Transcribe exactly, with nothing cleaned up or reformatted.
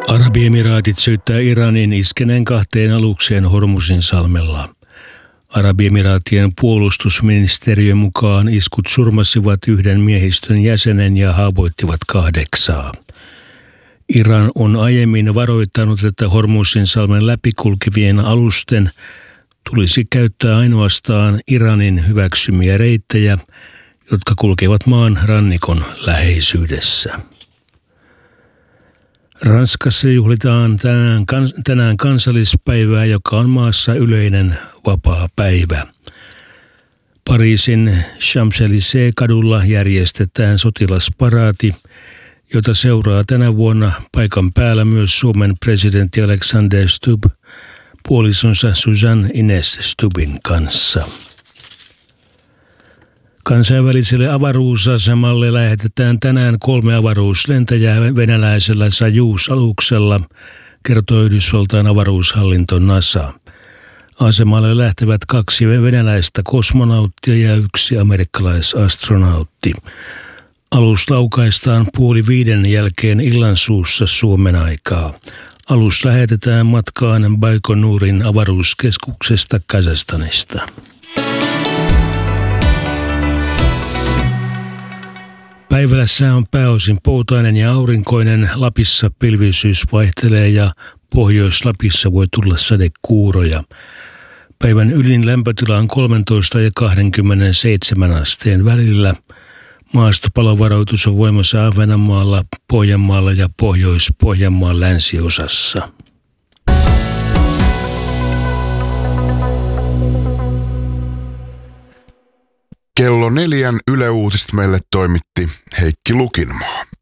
Arabiemiraatit syyttää Iranin iskeneen kahteen alukseen Hormuzin salmella. Arabiemiraattien puolustusministeriön mukaan iskut surmasivat yhden miehistön jäsenen ja haavoittivat kahdeksaa. Iran on aiemmin varoittanut, että Hormuzin salmen läpikulkevien alusten tulisi käyttää ainoastaan Iranin hyväksymiä reittejä, jotka kulkevat maan rannikon läheisyydessä. Ranskassa juhlitaan tänään, tänään kansallispäivää, joka on maassa yleinen vapaa päivä. Pariisin Champs-Élysées-kadulla järjestetään sotilasparaati, jota seuraa tänä vuonna paikan päällä myös Suomen presidentti Alexander Stubb puolisonsa Suzanne Ines Stubbin kanssa. Kansainväliselle avaruusasemalle lähetetään tänään kolme avaruuslentäjää venäläisellä Soyuz-aluksella, kertoo Yhdysvaltain avaruushallinto NASA. Asemalle lähtevät kaksi venäläistä kosmonauttia ja yksi amerikkalaisastronautti. Alus laukaistaan puoli viiden jälkeen illansuussa Suomen aikaa. Alus lähetetään matkaan Baikonurin avaruuskeskuksesta Kazakstanista. Päivällä sää on pääosin poutainen ja aurinkoinen. Lapissa pilvisyys vaihtelee ja Pohjois-Lapissa voi tulla sadekuuroja. Päivän ylin lämpötila on kolmetoista ja kaksikymmentäseitsemän asteen välillä. Maastopalovaroitus on voimassa Ahvenanmaalla, Pohjanmaalla ja Pohjois-Pohjanmaan länsiosassa. Kello neljän Yle Uutiset meille toimitti Heikki Lukinmaa.